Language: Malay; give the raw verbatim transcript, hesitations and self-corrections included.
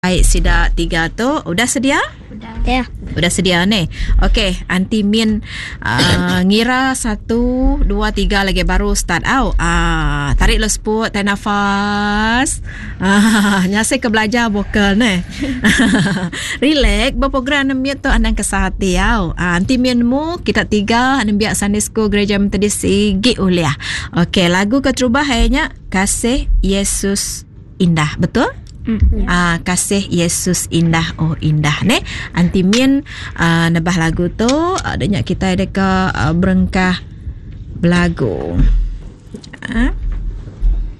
Baik, sida tiga tu udah sedia? Udah. Ya. Udah sedia ni. Okey, Aunty Min uh, ngira satu, dua, tiga lagi baru start out. Ah, tarik lo seput, tarik nafas. Ah, nyasai ke belajar vokal ni. Relax, berprogram namanya tu anak kesahati au. Ah, Aunty Min mu kita tiga anak biak Sunday School Gereja Metodis Sigit Uliah. Okey, lagu keterubah hanya Kasih Yesus Indah, betul? Mm, ya. Ah, kasih Yesus indah, oh indah ne. Aunty Min uh, nebah lagu tu adanya kita ada ke uh, berengkah belagu. Ah.